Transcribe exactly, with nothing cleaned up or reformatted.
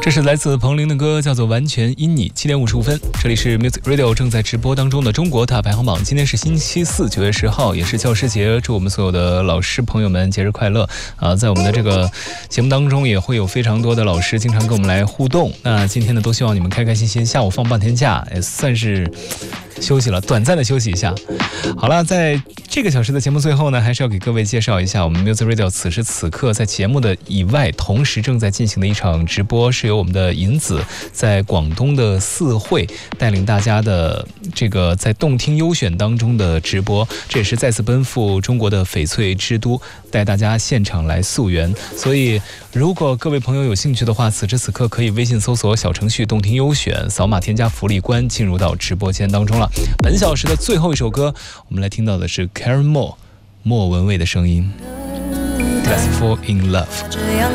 这是来自彭羚的歌，叫做《完全因你》。七点五十五分，这里是 Music Radio 正在直播当中的中国大排行榜。今天是星期四，九月十号，也是教师节，祝我们所有的老师朋友们节日快乐啊！在我们的这个节目当中，也会有非常多的老师经常跟我们来互动。那今天呢，都希望你们开开心心。下午放半天假，也算是休息了，短暂的休息一下。好了，在这个小时的节目最后呢，还是要给各位介绍一下，我们 Music Radio 此时此刻在节目的以外，同时正在进行的一场直播，是由我们的银子在广东的四会带领大家的这个在动听优选当中的直播，这也是再次奔赴中国的翡翠之都，带大家现场来溯源。所以如果各位朋友有兴趣的话，此时此刻可以微信搜索小程序动听优选，扫码添加福利关，进入到直播间当中了。本小时的最后一首歌，我们来听到的是 Karen Moore 莫文蔚的声音， Let's Fall in Love。